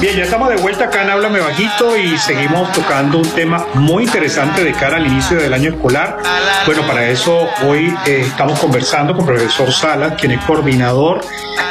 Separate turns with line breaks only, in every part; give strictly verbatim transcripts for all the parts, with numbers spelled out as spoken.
Bien, ya estamos de vuelta acá en Háblame Bajito y seguimos tocando un tema muy interesante de cara al inicio del año escolar. Bueno, para eso hoy eh, estamos conversando con el profesor Salas, quien es coordinador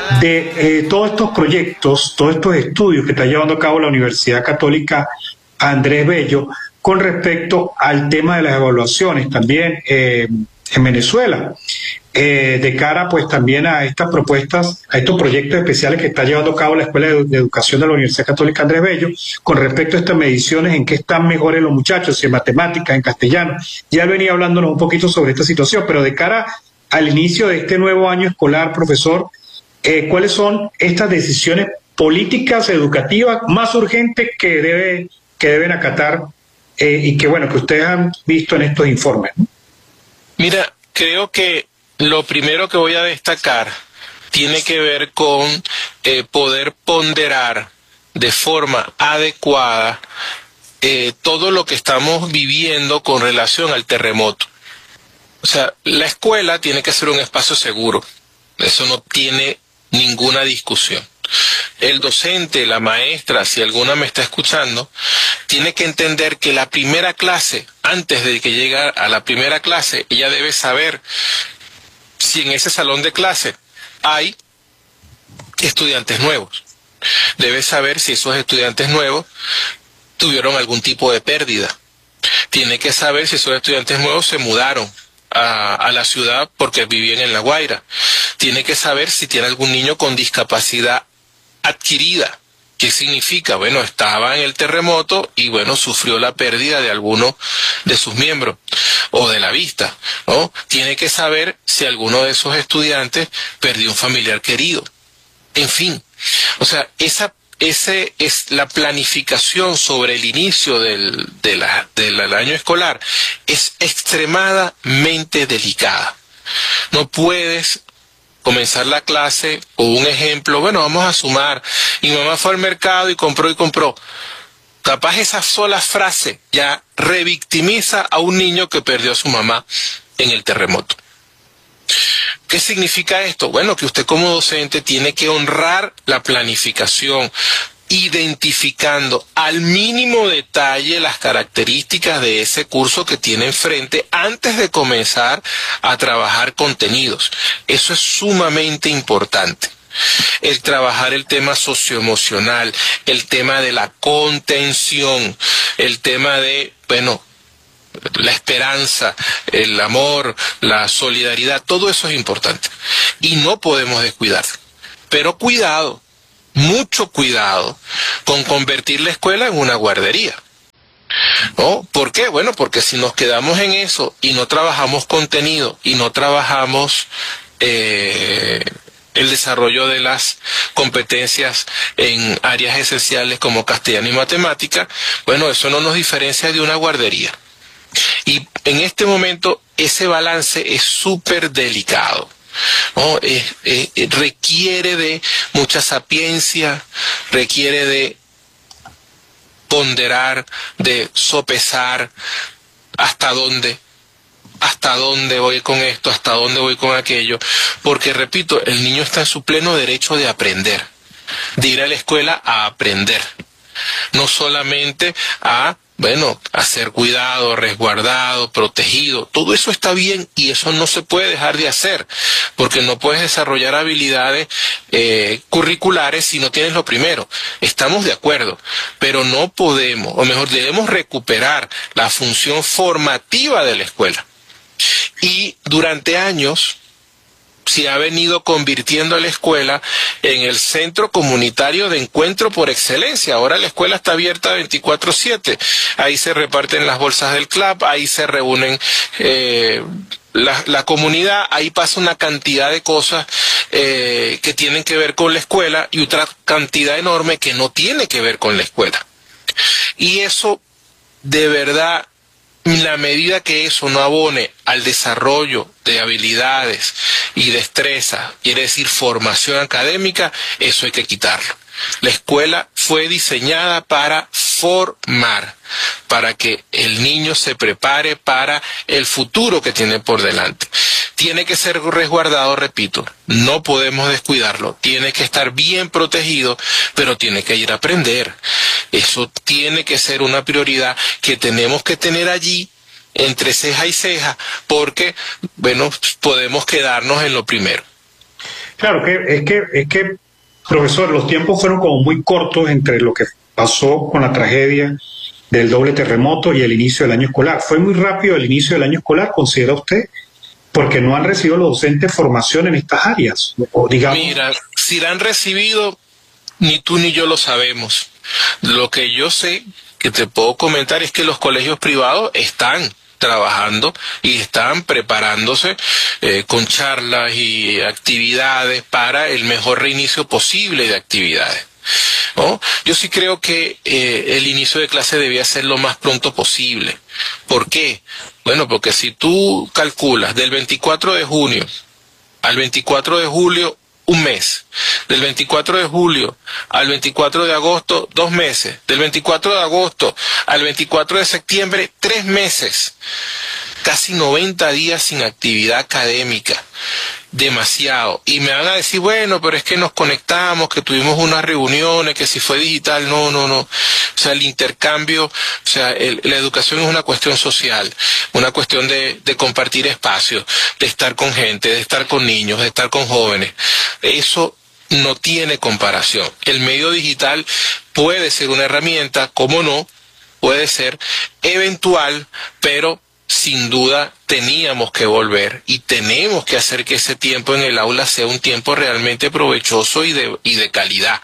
de eh, todos estos proyectos, todos estos estudios que está llevando a cabo la Universidad Católica Andrés Bello con respecto al tema de las evaluaciones también eh, en Venezuela. Eh, de cara pues también a estas propuestas, a estos proyectos especiales que está llevando a cabo la Escuela de, de Educación de la Universidad Católica Andrés Bello, con respecto a estas mediciones, en qué están mejores los muchachos, si en matemáticas, en castellano. Ya venía hablándonos un poquito sobre esta situación, pero de cara al inicio de este nuevo año escolar, profesor, eh, ¿cuáles son estas decisiones políticas educativas más urgentes que, debe, que deben acatar eh, y que, bueno, que ustedes han visto en estos informes, ¿no?
Mira, creo que lo primero que voy a destacar tiene que ver con eh, poder ponderar de forma adecuada eh, todo lo que estamos viviendo con relación al terremoto. O sea, la escuela tiene que ser un espacio seguro. Eso no tiene ninguna discusión. El docente, la maestra, si alguna me está escuchando, tiene que entender que la primera clase, antes de que llegue a la primera clase, ella debe saber si en ese salón de clase hay estudiantes nuevos. Debe saber si esos estudiantes nuevos tuvieron algún tipo de pérdida. Tiene que saber si esos estudiantes nuevos se mudaron a, a la ciudad porque vivían en La Guaira. Tiene que saber si tiene algún niño con discapacidad adquirida. ¿Qué significa? Bueno, estaba en el terremoto y bueno, sufrió la pérdida de alguno de sus miembros o de la vista, ¿no? Tiene que saber si alguno de esos estudiantes perdió un familiar querido. En fin, o sea, esa ese es la planificación sobre el inicio del, de la, del año escolar es extremadamente delicada. No puedes comenzar la clase con un ejemplo, bueno, vamos a sumar, mi mamá fue al mercado y compró y compró. Capaz esa sola frase ya revictimiza a un niño que perdió a su mamá en el terremoto. ¿Qué significa esto? Bueno, que usted como docente tiene que honrar la planificación, identificando al mínimo detalle las características de ese curso que tiene enfrente antes de comenzar a trabajar contenidos. Eso es sumamente importante. El trabajar el tema socioemocional, el tema de la contención, el tema de, bueno, la esperanza, el amor, la solidaridad, todo eso es importante. Y no podemos descuidarlo. Pero cuidado, mucho cuidado con convertir la escuela en una guardería. ¿No? ¿Por qué? Bueno, porque si nos quedamos en eso y no trabajamos contenido y no trabajamos eh, el desarrollo de las competencias en áreas esenciales como castellano y matemática, bueno, eso no nos diferencia de una guardería. Y en este momento ese balance es súper delicado, ¿no? Eh, eh, requiere de mucha sapiencia, requiere de ponderar, de sopesar hasta dónde, hasta dónde voy con esto, hasta dónde voy con aquello, porque repito, el niño está en su pleno derecho de aprender, de ir a la escuela a aprender, no solamente a bueno, a ser cuidado, resguardado, protegido, todo eso está bien y eso no se puede dejar de hacer, porque no puedes desarrollar habilidades eh, curriculares si no tienes lo primero. Estamos de acuerdo, pero no podemos, o mejor, debemos recuperar la función formativa de la escuela. Y durante años se ha venido convirtiendo a la escuela en el centro comunitario de encuentro por excelencia. Ahora la escuela está abierta veinticuatro siete. Ahí se reparten las bolsas del C L A P, ahí se reúnen eh, la, la comunidad, ahí pasa una cantidad de cosas eh, que tienen que ver con la escuela y otra cantidad enorme que no tiene que ver con la escuela. Y eso, de verdad, la medida que eso no abone al desarrollo de habilidades y destrezas, quiere decir formación académica, eso hay que quitarlo. La escuela fue diseñada para formar, para que el niño se prepare para el futuro que tiene por delante. tiene que ser resguardado, repito, no podemos descuidarlo, tiene que estar bien protegido, pero tiene que ir a aprender. Eso tiene que ser una prioridad que tenemos que tener allí entre ceja y ceja, porque, bueno, podemos quedarnos en lo primero.
Claro, que es que, es que, profesor, los tiempos fueron como muy cortos entre lo que pasó con la tragedia del doble terremoto y el inicio del año escolar. Fue muy rápido el inicio del año escolar, ¿considera usted? Porque no han recibido los docentes formación en estas áreas, o digamos...
Mira, si la han recibido, ni tú ni yo lo sabemos. Lo que yo sé, que te puedo comentar, es que los colegios privados están trabajando y están preparándose eh, con charlas y actividades para el mejor reinicio posible de actividades, ¿no? Yo sí creo que eh, el inicio de clase debía ser lo más pronto posible. ¿Por qué? Bueno, porque si tú calculas del veinticuatro de junio al veinticuatro de julio, un mes. Del veinticuatro de julio al veinticuatro de agosto, dos meses. Del veinticuatro de agosto al veinticuatro de septiembre, tres meses. Casi noventa días sin actividad académica. Demasiado. Y me van a decir, bueno, pero es que nos conectamos, que tuvimos unas reuniones, que si fue digital. No, no, no. O sea, el intercambio, o sea, el, la educación es una cuestión social, una cuestión de, de compartir espacios, de estar con gente, de estar con niños, de estar con jóvenes. Eso no tiene comparación. El medio digital puede ser una herramienta, como no, puede ser eventual, pero sin duda teníamos que volver y tenemos que hacer que ese tiempo en el aula sea un tiempo realmente provechoso y de, y de calidad.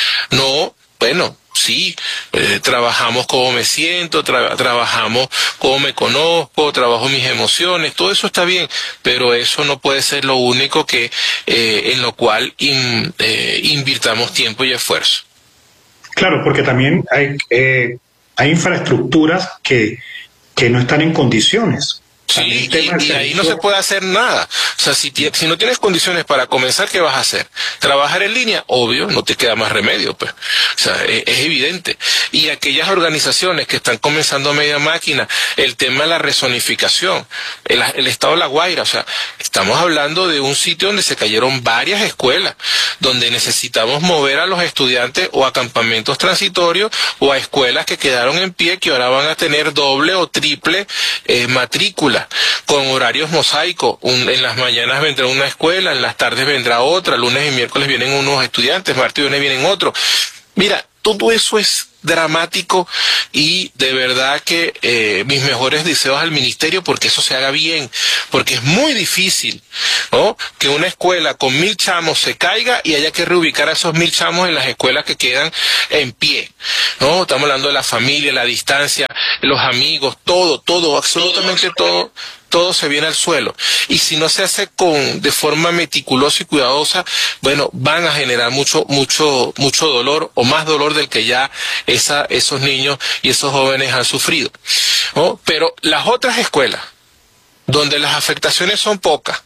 No, bueno, sí, eh, trabajamos cómo me siento, tra trabajamos cómo me conozco, trabajo mis emociones, todo eso está bien, pero eso no puede ser lo único que eh, en lo cual in, eh, invirtamos tiempo y esfuerzo.
Claro, porque también hay, eh, hay infraestructuras que que no están en condiciones.
Sí, y, y ahí no se puede hacer nada. O sea, si, si no tienes condiciones para comenzar, ¿qué vas a hacer? ¿Trabajar en línea? Obvio, no te queda más remedio, pues. O sea, es, es evidente. Y aquellas organizaciones que están comenzando a media máquina, el tema de la rezonificación, el, el estado de La Guaira, o sea, estamos hablando de un sitio donde se cayeron varias escuelas, donde necesitamos mover a los estudiantes o a campamentos transitorios o a escuelas que quedaron en pie, que ahora van a tener doble o triple eh, matrícula, con horarios mosaicos. Un, en las mañanas vendrá una escuela, en las tardes vendrá otra, lunes y miércoles vienen unos estudiantes, martes y viernes vienen otros. Mira, todo eso es dramático y de verdad que eh, mis mejores deseos al ministerio porque eso se haga bien, porque es muy difícil, ¿no?, que una escuela con mil chamos se caiga y haya que reubicar a esos mil chamos en las escuelas que quedan en pie, ¿no? Estamos hablando de la familia, la distancia, los amigos, todo, todo, absolutamente todo. Todo se viene al suelo. Y si no se hace con de forma meticulosa y cuidadosa, bueno, van a generar mucho, mucho, mucho dolor o más dolor del que ya esa, esos niños y esos jóvenes han sufrido, ¿no? Pero las otras escuelas, donde las afectaciones son pocas,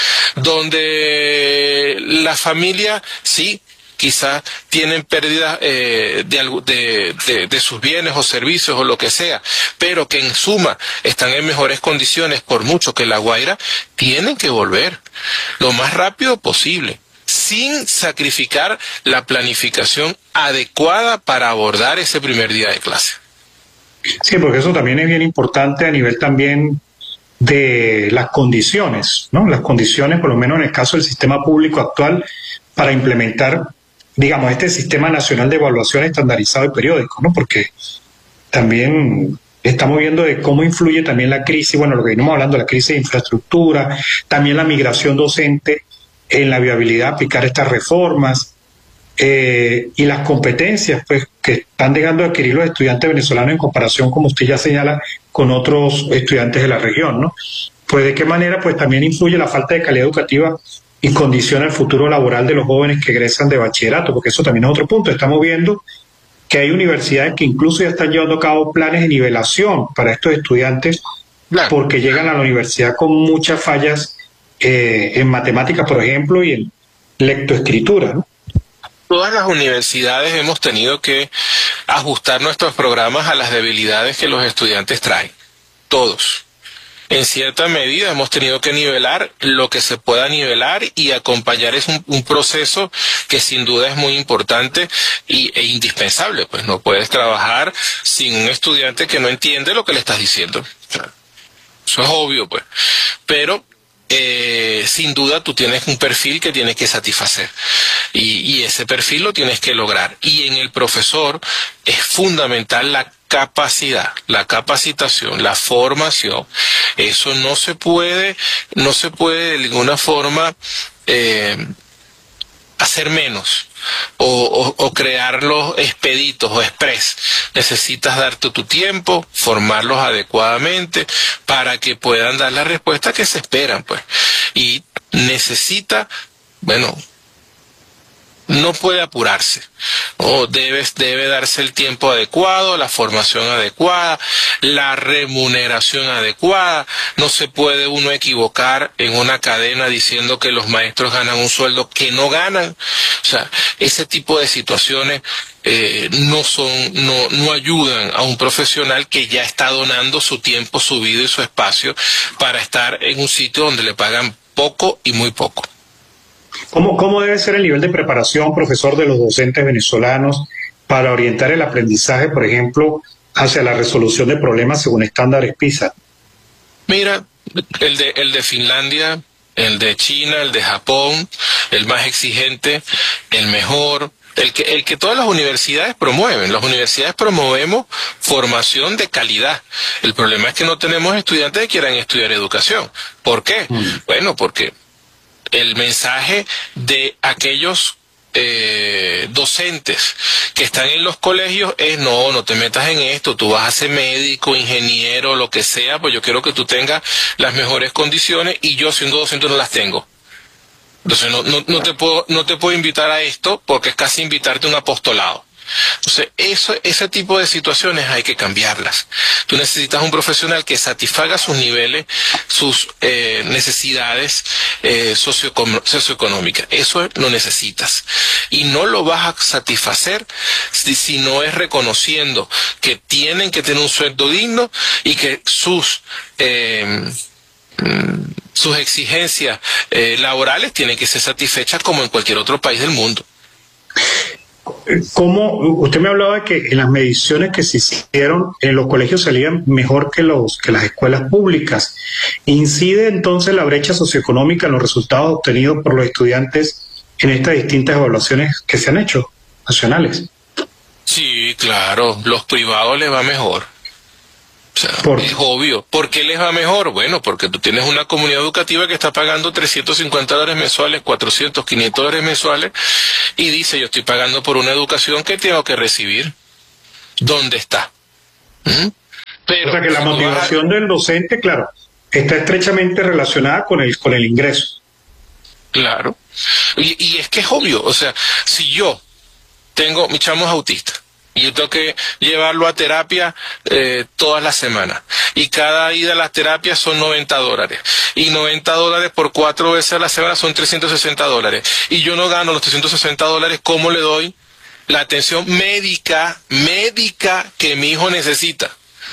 donde la familia, sí, quizás tienen pérdidas eh, de, de, de, de sus bienes o servicios o lo que sea, pero que en suma están en mejores condiciones, por mucho que La Guaira, tienen que volver lo más rápido posible, sin sacrificar la planificación adecuada para abordar ese primer día de clase.
Sí, porque eso también es bien importante a nivel también de las condiciones, ¿no? Las condiciones, por lo menos en el caso del sistema público actual, para implementar, digamos, este sistema nacional de evaluación estandarizado y periódico, ¿no? Porque también estamos viendo de cómo influye también la crisis, bueno, lo que venimos hablando, la crisis de infraestructura, también la migración docente en la viabilidad de aplicar estas reformas, eh, y las competencias, pues, que están dejando de adquirir los estudiantes venezolanos en comparación, como usted ya señala, con otros estudiantes de la región, ¿no? Pues de qué manera, pues también influye la falta de calidad educativa y condiciona el futuro laboral de los jóvenes que egresan de bachillerato, porque eso también es otro punto. Estamos viendo que hay universidades que incluso ya están llevando a cabo planes de nivelación para estos estudiantes, claro, porque llegan a la universidad con muchas fallas eh, en matemáticas, por ejemplo, y en lectoescritura, ¿no?
Todas las universidades hemos tenido que ajustar nuestros programas a las debilidades que los estudiantes traen. Todos. en cierta medida hemos tenido que nivelar lo que se pueda nivelar y acompañar es un, un proceso que sin duda es muy importante y, e indispensable. Pues no puedes trabajar sin un estudiante que no entiende lo que le estás diciendo. Eso es obvio, pues. Pero Eh, sin duda tú tienes un perfil que tienes que satisfacer y, y ese perfil lo tienes que lograr, y en el profesor es fundamental la capacidad, la capacitación, la formación. Eso no se puede, no se puede de ninguna forma eh, hacer menos o, o, o crearlos expeditos o express. Necesitas darte tu tiempo, formarlos adecuadamente para que puedan dar la respuesta que se esperan, pues. Y necesita, bueno, no puede apurarse, o debe, debe darse el tiempo adecuado, la formación adecuada, la remuneración adecuada. No se puede uno equivocar en una cadena diciendo que los maestros ganan un sueldo que no ganan. O sea, ese tipo de situaciones eh, no son, no, no ayudan a un profesional que ya está donando su tiempo, su vida y su espacio para estar en un sitio donde le pagan poco y muy poco.
¿Cómo, ¿Cómo debe ser el nivel de preparación, profesor, de los docentes venezolanos para orientar el aprendizaje, por ejemplo, hacia la resolución de problemas según estándares PISA?
Mira, el de, el de Finlandia, el de China, el de Japón, el más exigente, el mejor, el que, el que todas las universidades promueven. Las universidades promovemos formación de calidad. El problema es que no tenemos estudiantes que quieran estudiar educación. ¿Por qué? Mm. Bueno, porque el mensaje de aquellos eh, docentes que están en los colegios es: no, no te metas en esto, tú vas a ser médico, ingeniero, lo que sea, pues yo quiero que tú tengas las mejores condiciones y yo siendo docente no las tengo. Entonces no, no, no te puedo, no te puedo invitar a esto porque es casi invitarte a un apostolado. Entonces, eso, ese tipo de situaciones hay que cambiarlas. Tú necesitas un profesional que satisfaga sus niveles, sus eh, necesidades eh, socioeconómicas. Eso lo necesitas. Y no lo vas a satisfacer si, si no es reconociendo que tienen que tener un sueldo digno y que sus... Eh, sus exigencias eh, laborales tienen que ser satisfechas como en cualquier otro país del mundo.
¿Cómo? Usted me hablaba de que en las mediciones que se hicieron en los colegios salían mejor que los que las escuelas públicas. ¿Incide entonces la brecha socioeconómica en los resultados obtenidos por los estudiantes en estas distintas evaluaciones que se han hecho, nacionales?
Sí, claro, los privados les va mejor. O sea, ¿por qué? Es obvio. ¿Por qué les va mejor? Bueno, porque tú tienes una comunidad educativa que está pagando trescientos cincuenta dólares mensuales, cuatrocientos, quinientos dólares mensuales, y dice: yo estoy pagando por una educación que tengo que recibir. ¿Dónde está? ¿Mm? Pero,
o sea que la motivación a... del docente, claro, está estrechamente relacionada con el, con el ingreso.
Claro. Y, y es que es obvio. O sea, si yo tengo, mi chamo es autista, y yo tengo que llevarlo a terapia eh, todas las semanas. Y cada ida a las terapias son noventa dólares. Y noventa dólares por cuatro veces a la semana son trescientos sesenta dólares. Y yo no gano los trescientos sesenta dólares, ¿cómo le doy la atención médica, médica que mi hijo necesita?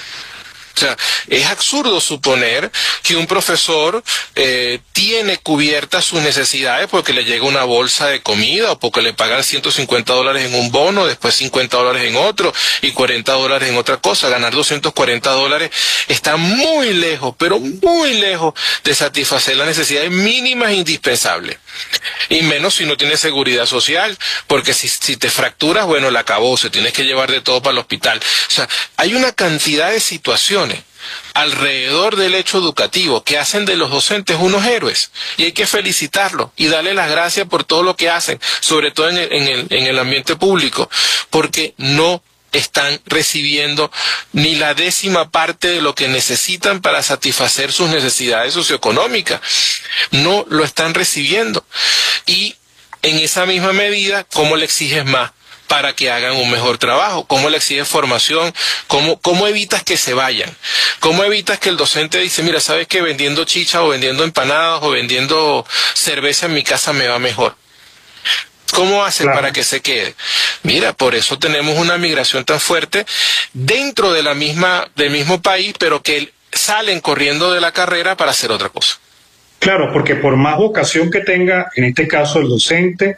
O sea, es absurdo suponer que un profesor eh, tiene cubiertas sus necesidades porque le llega una bolsa de comida o porque le pagan ciento cincuenta dólares en un bono, después cincuenta dólares en otro y cuarenta dólares en otra cosa. Ganar doscientos cuarenta dólares está muy lejos, pero muy lejos de satisfacer las necesidades mínimas e indispensables. Y menos si no tienes seguridad social, porque si, si te fracturas, bueno, la acabó, se tienes que llevar de todo para el hospital. O sea, hay una cantidad de situaciones alrededor del hecho educativo que hacen de los docentes unos héroes, y hay que felicitarlos y darles las gracias por todo lo que hacen, sobre todo en el, en el, en el ambiente público, porque no están recibiendo ni la décima parte de lo que necesitan para satisfacer sus necesidades socioeconómicas. No lo están recibiendo. Y en esa misma medida, ¿cómo le exiges más para que hagan un mejor trabajo? ¿Cómo le exiges formación? ¿Cómo, cómo evitas que se vayan? ¿Cómo evitas que el docente dice: mira, sabes que vendiendo chicha o vendiendo empanadas o vendiendo cerveza en mi casa me va mejor? ¿Cómo hace claro. para que se quede? Mira, por eso tenemos una migración tan fuerte dentro de la misma, del mismo país, pero que el, salen corriendo de la carrera para hacer otra cosa.
Claro, porque por más vocación que tenga, en este caso el docente,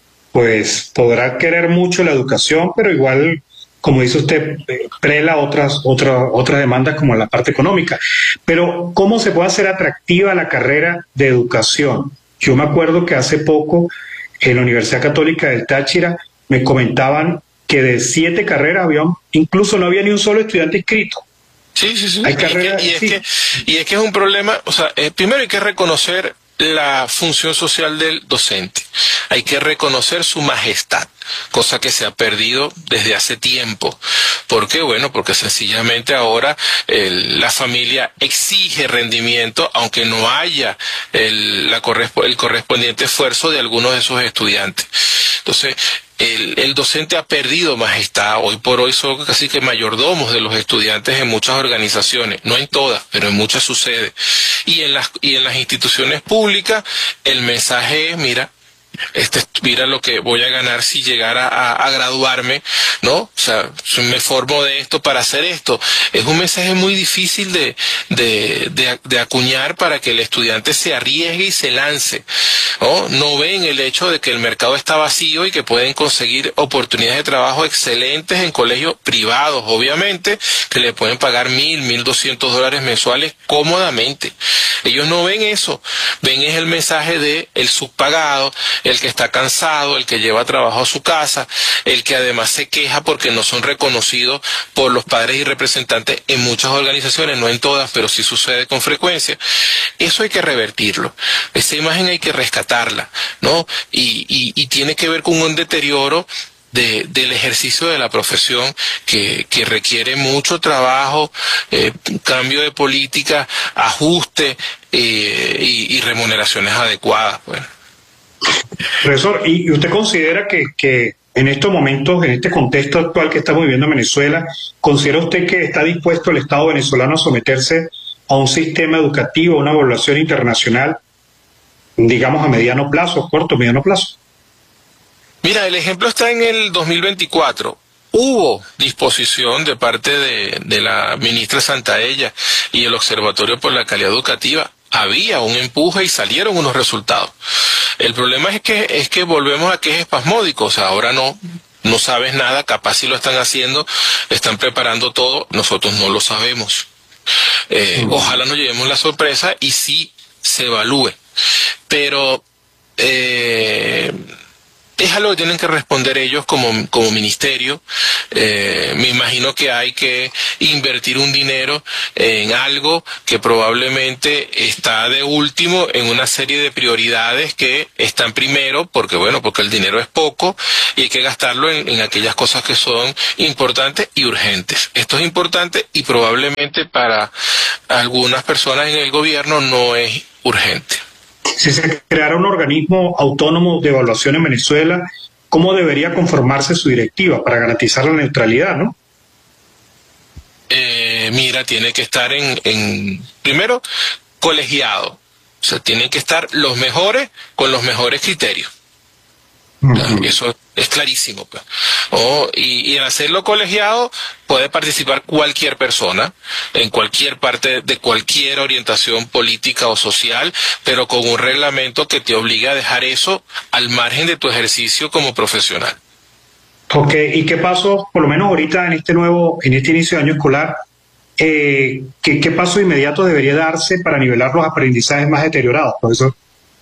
pues podrá querer mucho la educación, pero igual, como dice usted, eh, prela otras, otras, otras demandas como la parte económica. Pero, ¿cómo se puede hacer atractiva la carrera de educación? Yo me acuerdo que hace poco en la Universidad Católica del Táchira me comentaban que de siete carreras había, incluso no había ni un solo estudiante inscrito.
Sí, sí, sí.
Hay
y,
carreras,
es que, y, es
sí.
que, y es que es un problema, o sea, eh, primero hay que reconocer la función social del docente, hay que reconocer su majestad, cosa que se ha perdido desde hace tiempo. ¿Por qué? Bueno, porque sencillamente ahora el, la familia exige rendimiento, aunque no haya el, la corresp el correspondiente esfuerzo de algunos de sus estudiantes. Entonces, El, el docente ha perdido majestad. Hoy por hoy son casi que mayordomos de los estudiantes en muchas organizaciones, no en todas, pero en muchas sucede. Y en las, y en las instituciones públicas el mensaje es, mira, este, mira lo que voy a ganar si llegara a, a graduarme, ¿no? O sea, me formo de esto para hacer esto. Es un mensaje muy difícil de, de, de, de acuñar para que el estudiante se arriesgue y se lance, ¿no? No ven el hecho de que el mercado está vacío y que pueden conseguir oportunidades de trabajo excelentes en colegios privados, obviamente, que le pueden pagar mil, mil doscientos dólares mensuales cómodamente. Ellos no ven eso, ven es el mensaje de el subpagado, el que está cansado, el que lleva trabajo a su casa, el que además se queja porque no son reconocidos por los padres y representantes en muchas organizaciones, no en todas, pero sí sucede con frecuencia. Eso hay que revertirlo, esa imagen hay que rescatarla, ¿no? Y, y, y tiene que ver con un deterioro De, del ejercicio de la profesión que, que requiere mucho trabajo, eh, cambio de política, ajuste eh, y, y remuneraciones adecuadas. Bueno.
Profesor, ¿y usted considera que, que en estos momentos, en este contexto actual que estamos viviendo en Venezuela, considera usted que está dispuesto el Estado venezolano a someterse a un sistema educativo, a una evaluación internacional, digamos a mediano plazo, corto, mediano plazo?
Mira, el ejemplo está en el dos mil veinticuatro. Hubo disposición de parte de, de la ministra Santaella y el Observatorio por la Calidad Educativa. Había un empuje y salieron unos resultados. El problema es que es que volvemos a que es espasmódico. O sea, ahora no, no sabes nada, capaz si lo están haciendo, están preparando todo, nosotros no lo sabemos. Eh, ojalá nos llevemos la sorpresa y sí se evalúe. Pero... Eh, es algo que tienen que responder ellos como, como ministerio. Eh, me imagino que hay que invertir un dinero en algo que probablemente está de último en una serie de prioridades que están primero, porque bueno, porque el dinero es poco y hay que gastarlo en, en aquellas cosas que son importantes y urgentes. Esto es importante y probablemente para algunas personas en el gobierno no es urgente.
Si se creara un organismo autónomo de evaluación en Venezuela, ¿cómo debería conformarse su directiva para garantizar la neutralidad, no?
Eh, mira, tiene que estar en, en, primero, colegiado. O sea, tienen que estar los mejores con los mejores criterios. Uh-huh. Eso es clarísimo, pues. Oh, y, y al hacerlo colegiado puede participar cualquier persona en cualquier parte de cualquier orientación política o social, pero con un reglamento que te obliga a dejar eso al margen de tu ejercicio como profesional.
Ok, ¿y qué paso, por lo menos ahorita en este nuevo, en este inicio de año escolar, eh, ¿qué, qué paso inmediato debería darse para nivelar los aprendizajes más deteriorados, profesor?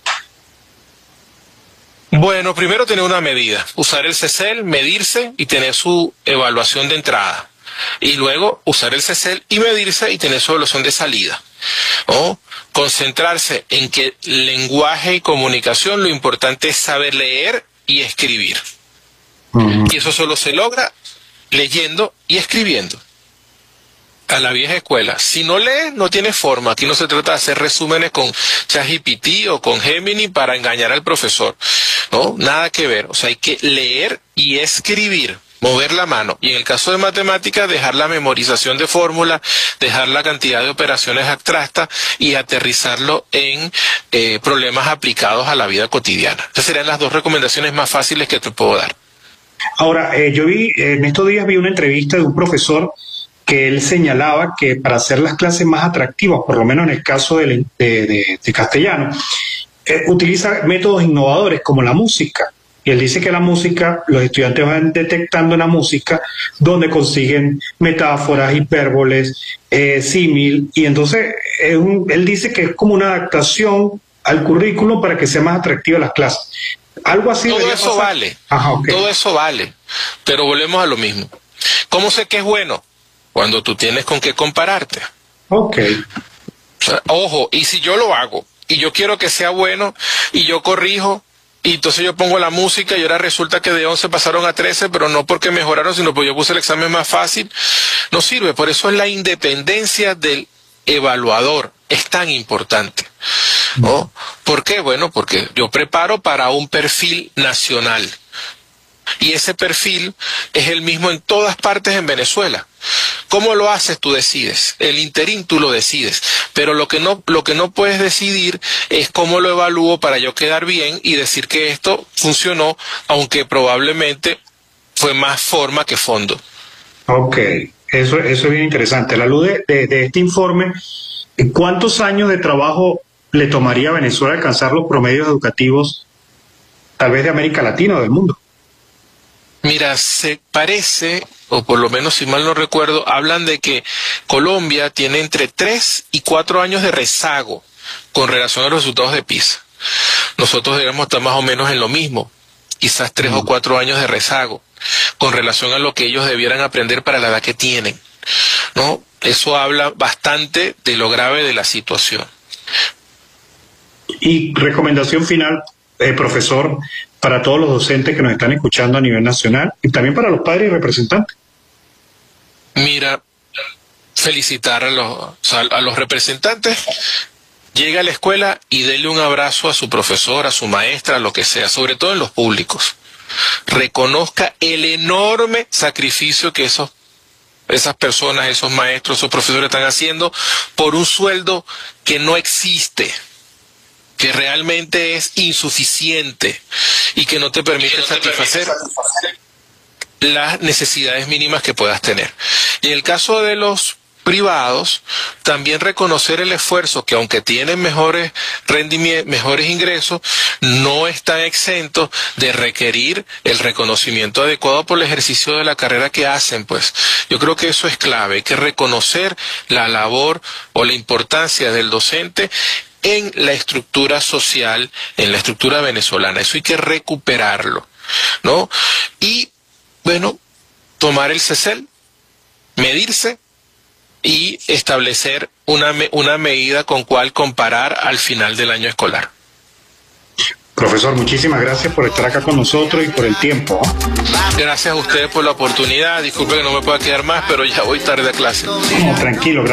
Bueno, primero tener una medida, usar el C E C E L, medirse y tener su evaluación de entrada. Y luego usar el C E C E L y medirse y tener su evaluación de salida. ¿Oh? Concentrarse en que lenguaje y comunicación, lo importante es saber leer y escribir. Uh-huh. Y eso solo se logra leyendo y escribiendo. A la vieja escuela. Si no lees, no tiene forma. Aquí no se trata de hacer resúmenes con ChatGPT o con Gemini para engañar al profesor. No, nada que ver. O sea, hay que leer y escribir, mover la mano. Y en el caso de matemáticas, dejar la memorización de fórmulas, dejar la cantidad de operaciones abstractas y aterrizarlo en eh, problemas aplicados a la vida cotidiana. Esas serían las dos recomendaciones más fáciles que te puedo dar.
Ahora, eh, yo vi, en estos días vi una entrevista de un profesor que él señalaba que para hacer las clases más atractivas, por lo menos en el caso de, de, de, de castellano, eh, utiliza métodos innovadores como la música. Y él dice que la música, los estudiantes van detectando en la música donde consiguen metáforas, hipérboles, eh, símil, y entonces es un, él dice que es como una adaptación al currículo para que sea más atractiva las clases. Algo así.
Todo eso
pasar.
vale,
Ajá, okay.
Todo eso vale, pero volvemos a lo mismo. ¿Cómo sé que es bueno? Cuando tú tienes con qué compararte.
Ok.
O sea, ojo, y si yo lo hago, y yo quiero que sea bueno, y yo corrijo, y entonces yo pongo la música, y ahora resulta que de once pasaron a trece, pero no porque mejoraron, sino porque yo puse el examen más fácil, no sirve. Por eso es la independencia del evaluador, es tan importante, ¿no? ¿Por qué? Bueno, porque yo preparo para un perfil nacional, y ese perfil es el mismo en todas partes en Venezuela. ¿Cómo lo haces? Tú decides. El interín tú lo decides. Pero lo que no, lo que no puedes decidir es cómo lo evalúo para yo quedar bien y decir que esto funcionó, aunque probablemente fue más forma que fondo.
Ok, eso, eso es bien interesante. A la luz de, de, de este informe, ¿cuántos años de trabajo le tomaría a Venezuela alcanzar los promedios educativos, tal vez de América Latina o del mundo?
Mira, se parece, o por lo menos si mal no recuerdo, hablan de que Colombia tiene entre tres y cuatro años de rezago con relación a los resultados de PISA. Nosotros deberíamos estar más o menos en lo mismo, quizás tres mm. o cuatro años de rezago con relación a lo que ellos debieran aprender para la edad que tienen, ¿no? Eso habla bastante de lo grave de la situación.
Y recomendación final, eh, profesor, para todos los docentes que nos están escuchando a nivel nacional y también para los padres y representantes.
Mira, felicitar a los, a los representantes. Llega a la escuela y dele un abrazo a su profesor, a su maestra, a lo que sea, sobre todo en los públicos. Reconozca el enorme sacrificio que esos, esas personas, esos maestros, esos profesores están haciendo por un sueldo que no existe, que realmente es insuficiente y que no te permite satisfacer las necesidades mínimas que puedas tener. Y en el caso de los privados, también reconocer el esfuerzo que, aunque tienen mejores rendimientos, mejores ingresos, no están exentos de requerir el reconocimiento adecuado por el ejercicio de la carrera que hacen. Pues yo creo que eso es clave. Hay que reconocer la labor o la importancia del docente en la estructura social, en la estructura venezolana. Eso hay que recuperarlo, ¿no? Y, bueno, tomar el CECEL, medirse y establecer una, una medida con cual comparar al final del año escolar.
Profesor, muchísimas gracias por estar acá con nosotros y por el tiempo.
Gracias a ustedes por la oportunidad. Disculpe que no me pueda quedar más, pero ya voy tarde a clase.
No, tranquilo, gracias.